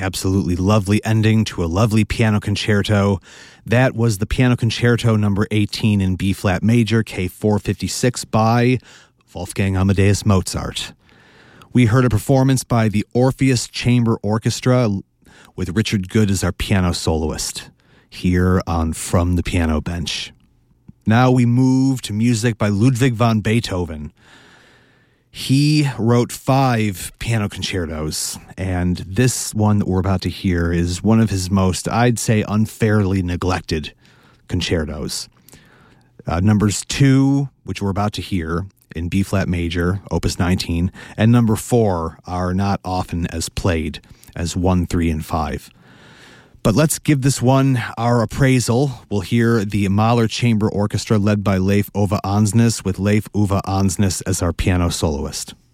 Absolutely lovely ending to a lovely piano concerto. That was the Piano Concerto number 18 in B-flat major, K456 by Wolfgang Amadeus Mozart. We heard a performance by the Orpheus Chamber Orchestra with Richard Good as our piano soloist here on From the Piano Bench. Now we move to music by Ludwig van Beethoven. He wrote 5 piano concertos, and this one that we're about to hear is one of his most, I'd say, unfairly neglected concertos. Numbers 2, which we're about to hear, in B-flat major, Opus 19, and number 4 are not often as played as 1, 3, and 5. But let's give this one our appraisal. We'll hear the Mahler Chamber Orchestra led by Leif Ove Ansnes with Leif Ove Ansnes as our piano soloist.